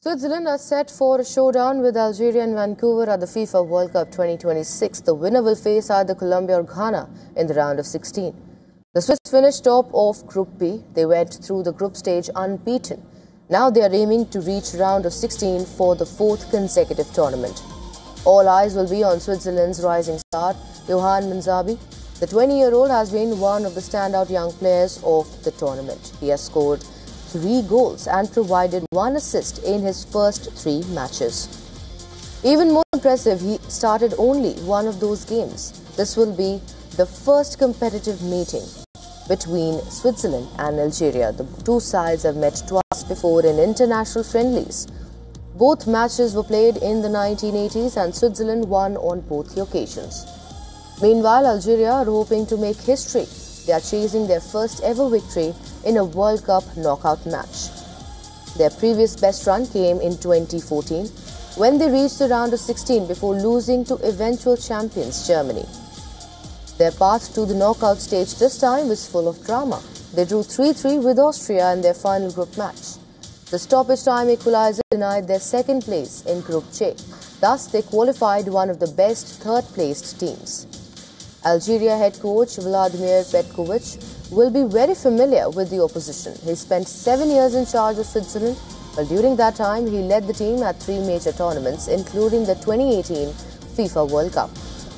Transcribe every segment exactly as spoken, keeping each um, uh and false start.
Switzerland are set for a showdown with Algeria and Vancouver at the FIFA World Cup twenty twenty-six. The winner will face either Colombia or Ghana in the round of sixteen. The Swiss finished top of Group B. They went through the group stage unbeaten. Now they are aiming to reach round of sixteen for the fourth consecutive tournament. All eyes will be on Switzerland's rising star, Yohan Munshabi. The twenty-year-old has been one of the standout young players of the tournament. He has scored three goals and provided one assist in his first three matches. Even more impressive, he started only one of those games. This will be the first competitive meeting between Switzerland and Algeria. The two sides have met twice before in international friendlies. Both matches were played in the nineteen eighties and Switzerland won on both the occasions. Meanwhile, Algeria are hoping to make history. They are chasing their first ever victory in a World Cup knockout match. Their previous best run came in twenty fourteen when they reached the round of sixteen before losing to eventual champions Germany. Their path to the knockout stage this time was full of drama. They drew three three with Austria in their final group match. The stoppage time equalizer denied their second place in Group J. Thus, they qualified one of the best third-placed teams. Algeria head coach Vladimir Petkovic will be very familiar with the opposition. He spent seven years in charge of Switzerland, but during that time he led the team at three major tournaments, including the twenty eighteen FIFA World Cup.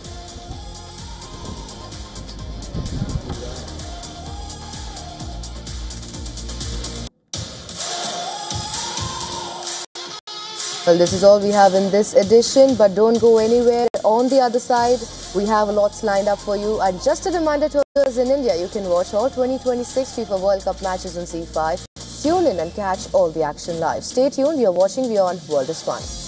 Well, this is all we have in this edition, but don't go anywhere. On the other side, we have lots lined up for you. And just a reminder to others in India, you can watch all twenty twenty-six FIFA World Cup matches on Z five. Tune in and catch all the action live. Stay tuned. You're watching Beyond World is One.